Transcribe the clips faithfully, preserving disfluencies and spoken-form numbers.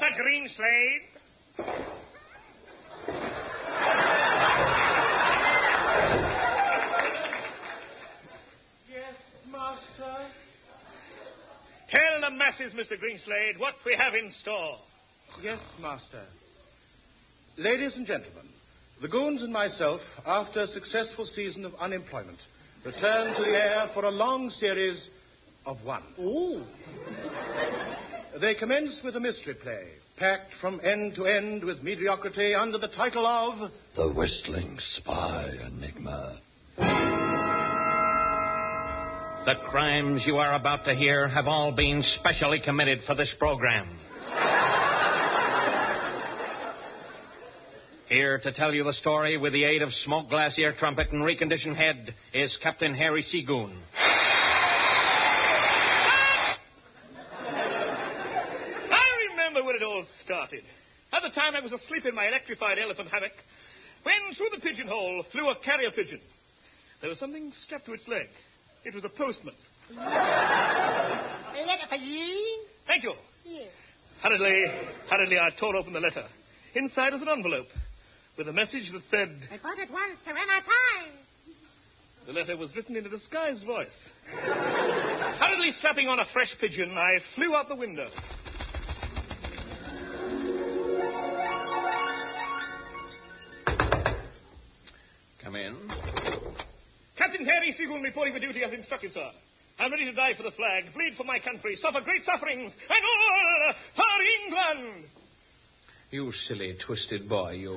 Mister Greenslade. Yes, master. Tell the masses, Mister Greenslade, what we have in store. Yes, master. Ladies and gentlemen, the goons and myself, after a successful season of unemployment, return to the air for a long series of one. Ooh. They commence with a mystery play, packed from end to end with mediocrity under the title of... The Whistling Spy Enigma. The crimes you are about to hear have all been specially committed for this program. Here to tell you the story with the aid of smoke glass ear trumpet and reconditioned head is Captain Harry Seagoon. I remember when it all started. At the time I was asleep in my electrified elephant hammock, when through the pigeonhole flew a carrier pigeon. There was something strapped to its leg. It was a postman. A letter for you? Thank you. Yes. Hurriedly, hurriedly, I tore open the letter. Inside was an envelope with a message that said... Report at once to M I Times. The letter was written in a disguised voice. Hurriedly strapping on a fresh pigeon, I flew out the window. Come in. Captain Harry Seagoon reporting for duty as instructed, sir. I'm ready to die for the flag, bleed for my country, suffer great sufferings, and all for England! You silly, twisted boy, you.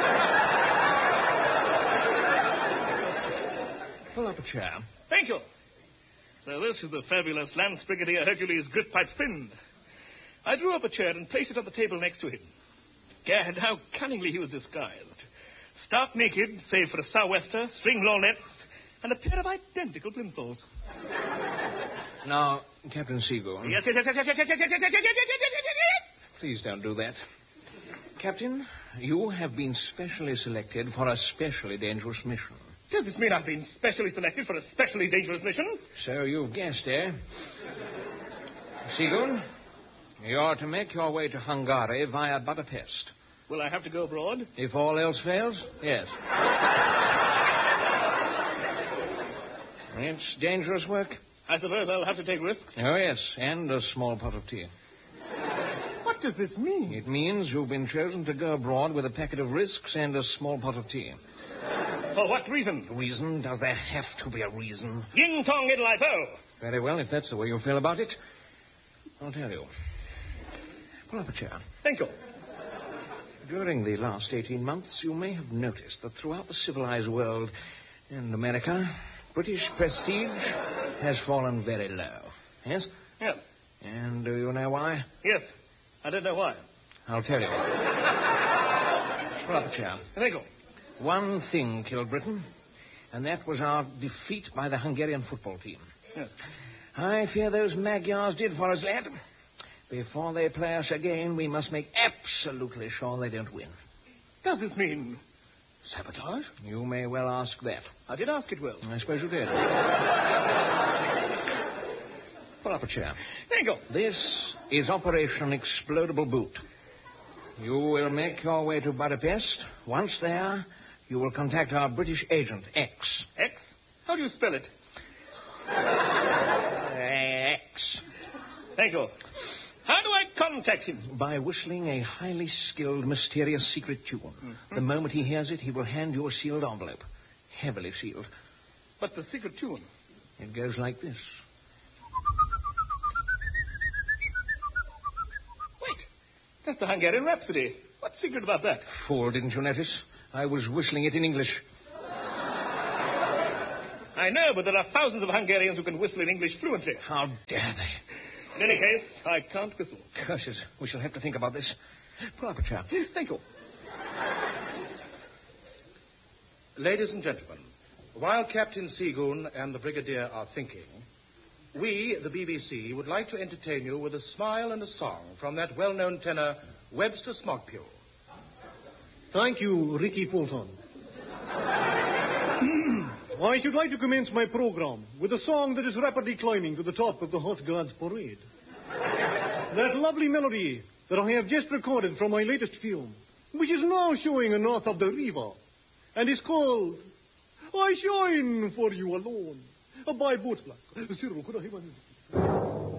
Pull up a chair. Thank you. So this is the fabulous Lance Brigadier Hercules Gritpipe Finn. I drew up a chair and placed it on the table next to him. Gad, how cunningly he was disguised. Stark naked, save for a sou'wester, string lorgnettes, and a pair of identical plimsolls. Now, Captain Seagoon. Yes, yes, yes, yes, yes, yes, yes, yes, yes, yes, yes, yes, yes, yes, yes. Please don't do that. Captain, you have been specially selected for a specially dangerous mission. Does this mean I've been specially selected for a specially dangerous mission? So you've guessed, eh? Seagoon, you're to make your way to Hungary via Budapest. Will I have to go abroad? If all else fails, yes. It's dangerous work. I suppose I'll have to take risks. Oh, yes, and a small pot of tea. What does this mean? It means you've been chosen to go abroad with a packet of risks and a small pot of tea. For what reason? Reason? Does there have to be a reason? Ying tong idle I po. Very well, if that's the way you feel about it. I'll tell you. Pull up a chair. Thank you. During the last eighteen months, you may have noticed that throughout the civilized world and America, British prestige has fallen very low. Yes? Yes. And do you know why? Yes. I don't know why. I'll tell you. Pull up a chair. Thank you. One thing killed Britain, and that was our defeat by the Hungarian football team. Yes. I fear those Magyars did for us, lad. Before they play us again, we must make absolutely sure they don't win. Does this mean sabotage? You may well ask that. I did ask it well. I suppose you did. Pull up a chair. Thank you. This is Operation Explodable Boot. You will make your way to Budapest. Once there, you will contact our British agent, X. X? How do you spell it? X. Thank you. How do I contact him? By whistling a highly skilled, mysterious secret tune. Mm-hmm. The moment he hears it, he will hand you a sealed envelope. Heavily sealed. But the secret tune? It goes like this. Wait. That's the Hungarian Rhapsody. What's secret about that? Fool, didn't you notice? I was whistling it in English. I know, but there are thousands of Hungarians who can whistle in English fluently. How dare they? In any case, I can't whistle. Curses. We shall have to think about this. Pull up a chair. Thank you. Ladies and gentlemen, while Captain Seagoon and the Brigadier are thinking, we, the B B C, would like to entertain you with a smile and a song from that well-known tenor, Webster Smogpure. Thank you, Ricky Fulton. I should like to commence my program with a song that is rapidly climbing to the top of the Horse Guards parade. That lovely melody that I have just recorded from my latest film, which is now showing north of the river, and is called I Shine for You Alone, by Bootblack. Cyril, could I have a minute?